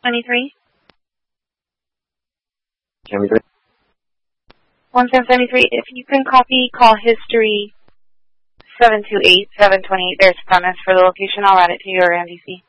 1773? 73. 1773, if you can copy call history 728, 728, there's premise for the location. I'll add it to your MVC.